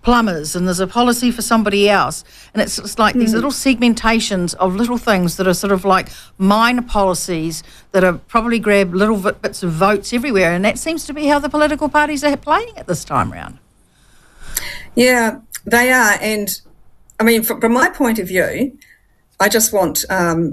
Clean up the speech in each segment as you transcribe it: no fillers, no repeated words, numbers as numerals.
plumbers, and there's a policy for somebody else. And it's just like these little segmentations of little things that are sort of like minor policies that are probably grab little bits of votes everywhere. And that seems to be how the political parties are playing it this time round. Yeah, they are. And I mean, from my point of view, I just want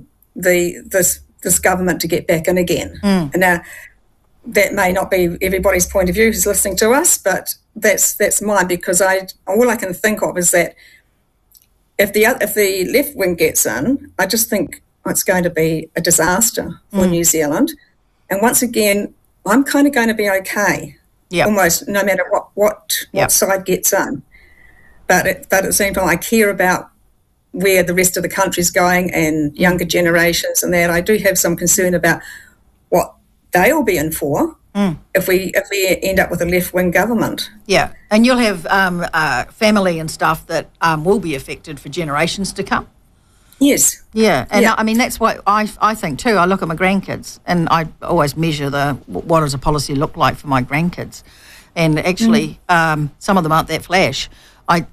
this government to get back in again. And now, that may not be everybody's point of view who's listening to us, but that's mine, because all I can think of is that if the left wing gets in, I just think it's going to be a disaster for New Zealand. And once again, I'm kind of going to be okay, almost no matter what side gets in. But at the same time, I care about where the rest of the country's going and younger generations, and that I do have some concern about what they'll be in for if we end up with a left-wing government. Yeah, and you'll have family and stuff that will be affected for generations to come. Yes. Yeah, and I mean, that's what I think too. I look at my grandkids and I always measure what does a policy look like for my grandkids. And actually, some of them aren't that flash. And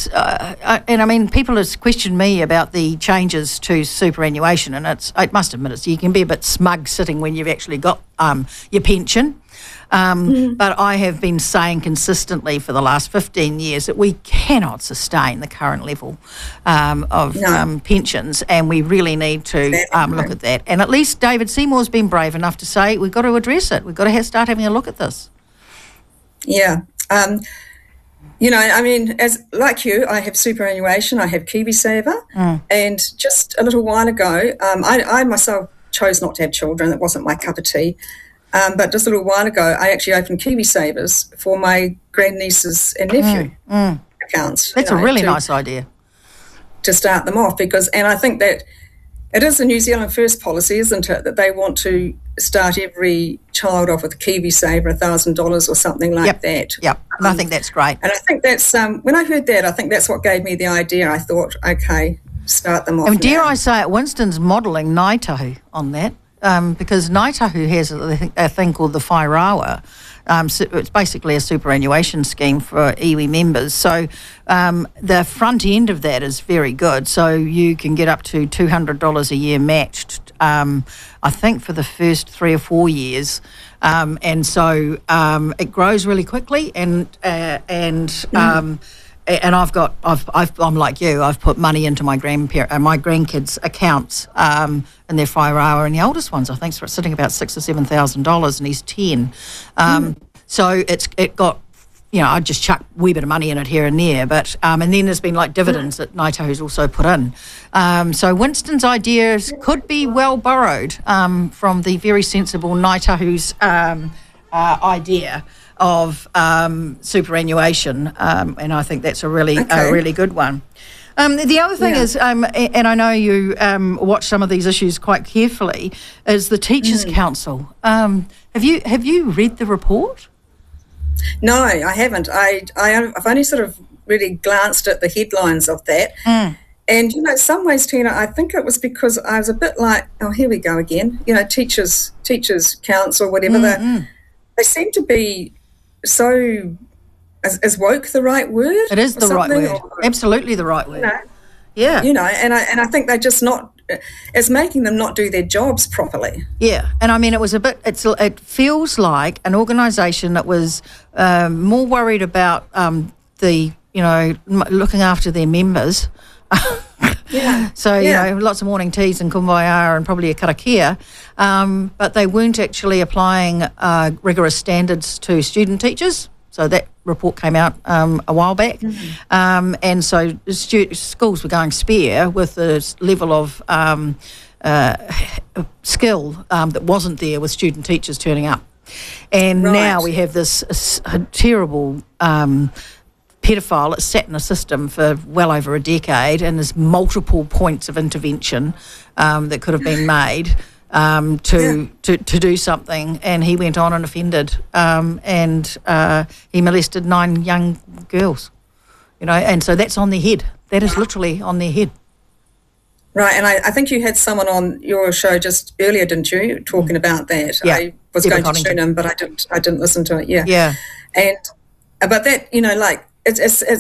I mean, people have questioned me about the changes to superannuation, and I must admit, you can be a bit smug sitting when you've actually got your pension. But I have been saying consistently for the last 15 years that we cannot sustain the current level of pensions, and we really need to look at that. And at least David Seymour's been brave enough to say we've got to address it. We've got to start having a look at this. Yeah. You know, I mean, like you, I have superannuation, I have KiwiSaver, and just a little while ago, I myself chose not to have children. It wasn't my cup of tea. But just a little while ago, I actually opened KiwiSavers for my grandnieces and nephew accounts. That's a really nice idea. To start them off, and I think that it is a New Zealand First policy, isn't it, that they want to start every child off with a KiwiSaver, $1,000 or something like that. Yep, and I think that's great. And I think that's, when I heard that, I think that's what gave me the idea. I thought, okay, start them off. And dare I say it, Winston's modelling Ngāi Tahu on that, because Ngāi Tahu has a thing called the Whairawa. So it's basically a superannuation scheme for iwi members. So the front end of that is very good. So you can get up to $200 a year matched, I think, for the first 3 or 4 years. And so it grows really quickly. And I'm like you. I've put money into my grandkids' accounts in their Whairawa, and the oldest one's, I think, sitting about $6,000 or $7,000, and he's 10. So it got, I just chuck a wee bit of money in it here and there, but and then there's been like dividends that Ngāi Tahu's also put in. So Winston's ideas could be well borrowed from the very sensible Ngāi Tahu's idea of superannuation, and I think that's a really good one. The other thing is, and I know you watch some of these issues quite carefully, is the Teachers' Council. Have you read the report? No, I haven't. I've only sort of really glanced at the headlines of that. And, in some ways, Tina, I think it was because I was a bit like, oh, here we go again. Teachers' Council, whatever. They seem to be so... Is woke the right word? It is the right word. Absolutely the right word. Yeah. And I think they're just not... It's making them not do their jobs properly. Yeah, and I mean, it was a bit... It feels like an organisation that was more worried about looking after their members. So, lots of morning teas and kumbaya and probably a karakia, but they weren't actually applying rigorous standards to student teachers. So that report came out a while back. And so schools were going spare with the level of skill that wasn't there with student teachers turning up. And now we have this terrible pedophile that's sat in a system for well over a decade, and there's multiple points of intervention that could have been made to do something, and he went on and offended, and he molested 9 young girls, and so that's on their head. That is literally on their head. Right, and I think you had someone on your show just earlier, didn't you, talking about that? Yeah, I was going to tune in, but I didn't listen to it. Yeah. Yeah. And but that, it's